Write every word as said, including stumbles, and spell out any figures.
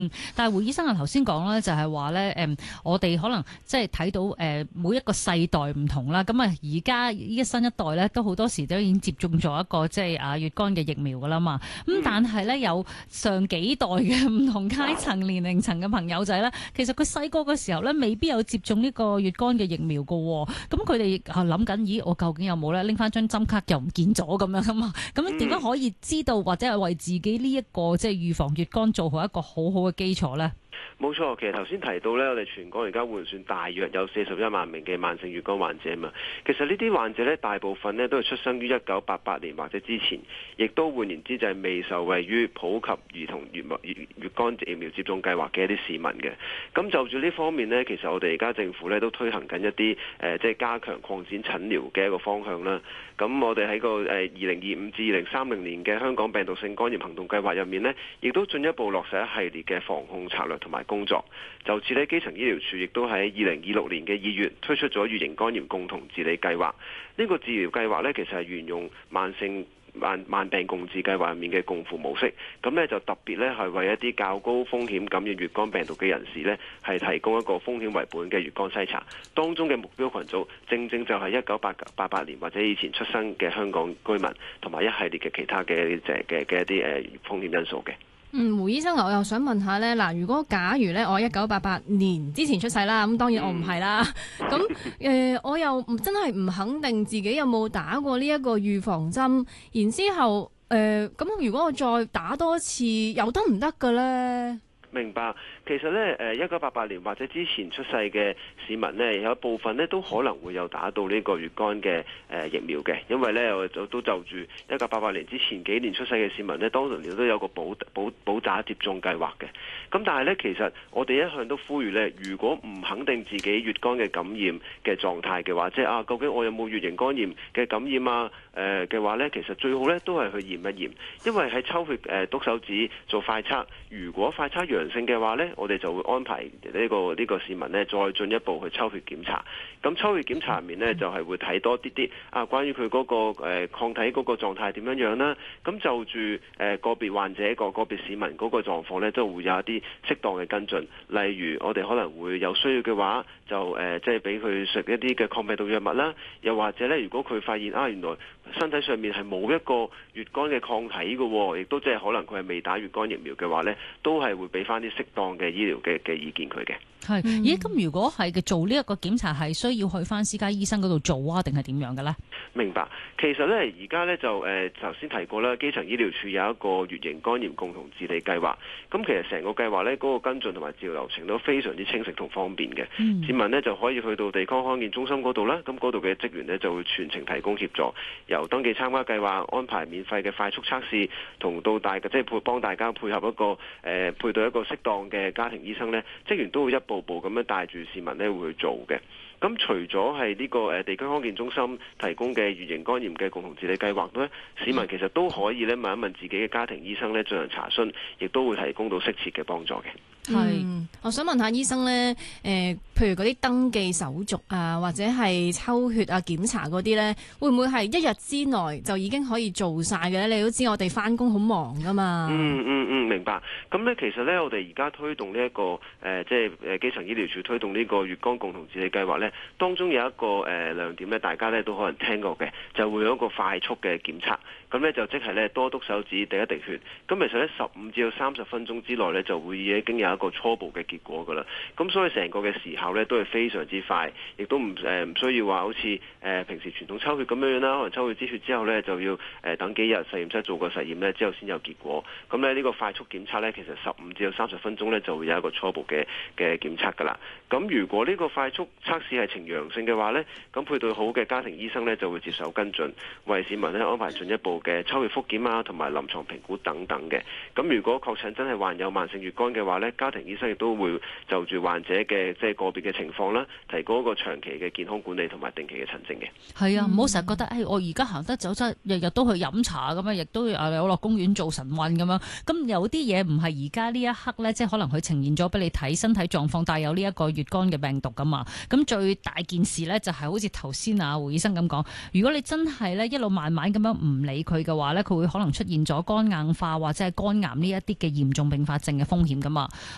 嗯，但係胡醫生啊，頭先講咧就係話咧，誒，我哋可能即係睇到誒每一個世代唔同啦。咁啊，而家依新一代咧都好多時都已經接種咗一個即係啊乙肝嘅疫苗噶啦嘛。咁但係咧有上幾代嘅唔同階層年齡層嘅朋友仔咧，其實佢細個嘅時候咧未必有接種呢個乙肝嘅疫苗噶。咁佢哋啊諗緊，咦，我究竟有冇咧拎翻張針卡又唔見咗咁樣噶嘛？咁點樣可以知道或者係為自己呢一個即係預防乙肝做好一個好好嘅基礎咧？ 冇錯，其實頭先提到呢，我哋全港而家換算大約有四十一萬名嘅慢性乙肝患者嘛。其實呢啲患者呢，大部分呢都係出生於一九八八年或者之前，亦都換言之就係未受惠於普及兒童乙乙肝疫苗接種計劃嘅一啲市民嘅。咁就住呢方面呢，其實我哋而家政府呢都推行緊一啲誒、呃，即係加強擴展診療嘅一個方向啦。咁我哋喺個誒二零二五至二零三零年嘅香港病毒性肝炎行動計劃入面呢，亦都進一步落實一系列嘅防控策略同埋工作。就似呢，基層醫療處亦都喺二零二六年嘅二月推出咗乙型肝炎共同治理計劃。呢、這個治療計劃呢，其實係沿用慢性慢慢病共治計劃入面嘅共付模式。咁呢，就特別呢係為一啲較高風險感染乙肝病毒嘅人士呢，係提供一個風險為本嘅乙肝篩查。當中嘅目標群組正正就係一九八八年或者以前出生嘅香港居民，同埋一系列嘅其他嘅嘅嘅一啲誒風險因素嘅。 嗯，胡醫生，我又想問下咧，嗱，如果假如咧我一九八八年之前出世啦，咁當然我唔係啦，咁誒、呃、我又唔真係唔肯定自己有冇打過呢一個預防針，然之後誒咁、呃、如果我再打多次，又得唔得㗎咧？ 明白，其實咧，誒一九八八年或者之前出世嘅市民呢，有一部分呢都可能會有打到呢個乙肝嘅誒疫苗嘅，因為呢，我就都就住一九八八年之前幾年出世嘅市民呢，當年都有個補補補打接種計劃嘅。咁但係呢，其實我哋一向都呼籲呢，如果唔肯定自己乙肝嘅感染嘅狀態嘅話，即係啊，究竟我有冇乙型肝炎嘅感染啊？誒嘅話呢，其實最好呢都係去驗一驗，因為喺抽血誒篤手指做快測，如果快測陽性嘅話呢，我哋就會安排呢個呢個市民呢再進一步去抽血檢查。咁抽血檢查入面呢，就係會睇多啲啲啊，關於佢嗰個誒抗體嗰個狀態點樣樣啦。咁就住誒個別患者個個別市民嗰個狀況呢，都會有一啲適當嘅跟進。例如我哋可能會有需要嘅話，就誒即係俾佢食一啲嘅抗病毒藥物啦。又或者呢，如果佢發現啊原來身體上面係冇一個乙肝嘅抗體嘅，亦都即係可能佢係未打乙肝疫苗嘅話呢，都係會俾翻啲適當嘅醫療嘅嘅意見佢嘅。 係，咦？咁如果係嘅做呢一個檢查係需要去翻私家醫生嗰度做啊，定係點樣嘅咧？明白。 其實咧，而家咧就誒頭先提過啦，基層醫療處有一個乙型肝炎共同治理計劃。咁其實成個計劃咧，嗰個跟進同埋治療流程都非常之清晰同方便嘅。嗯、市民呢就可以去到地康康健中心嗰度啦，咁嗰度嘅職員呢就會全程提供協助，由登記參加計劃、安排免費嘅快速測試，同到大嘅即係配幫大家配合一個誒、呃、配對一個適當嘅家庭醫生呢，職員都會一步步咁樣帶住市民呢會去做嘅。咁除咗係呢個誒地區康健中心提供嘅乙型肝炎嘅共同治理計劃咧，市民其實都可以咧問一問自己嘅家庭醫生咧進行查詢，亦都會提供到適切嘅幫助嘅。 係、嗯，我想問下醫生咧，誒、呃，譬如嗰啲登記手續啊，或者係抽血啊、檢查嗰啲咧，會唔會係一日之內就已經可以做晒嘅咧？你都知我哋返工好忙噶嘛。 嗯嗯嗯，明白。咁咧，其實咧，我哋而家推動呢、這、一個誒、呃，即係誒基層醫療處推動呢個乙肝共同治理計劃咧，當中有一個誒、呃、亮點咧，大家咧都可能聽過嘅，就會有一個快速嘅檢測。咁咧就即係咧多篤手指滴一滴血，咁其實咧十五至到三十分鐘之內咧就會已經有一個初步嘅結果㗎啦。咁所以成個嘅時效咧都係非常之快，亦都唔誒唔需要話好似誒、呃、平時傳統抽血咁樣樣啦，可能抽血之血之後咧就要誒、呃、等幾日實驗室做個實驗咧之後先有結果。咁咧呢個快速檢測咧其實十五至到三十分鐘咧就會有一個初步嘅嘅檢測㗎啦。咁如果呢個快速測試係呈陽性嘅話咧，咁配對好嘅家庭醫生咧就會接受跟進，為市民咧安排進一步嘅抽血復檢啊，同埋臨床評估等等嘅。咁如果確診真係患有慢性乙肝嘅話呢，家庭醫生亦都會就住患者嘅即係個別嘅情況啦，提供一個長期嘅健康管理同埋定期嘅診症嘅。係啊，唔好成日覺得誒、哎，我而家行得走得，日日都去飲茶咁樣，亦都誒有落公園做晨運咁樣。咁有啲嘢唔係而家呢一刻呢，即係可能佢呈現咗俾你睇身體狀況帶有呢一個乙肝嘅病毒噶嘛。咁最大件事呢，就係好似頭先啊胡醫生咁講，如果你真係呢一路慢慢咁樣唔理佢嘅話呢，佢會可能出現咗肝硬化或者係肝癌呢一啲嘅嚴重併發症嘅風險噶嘛。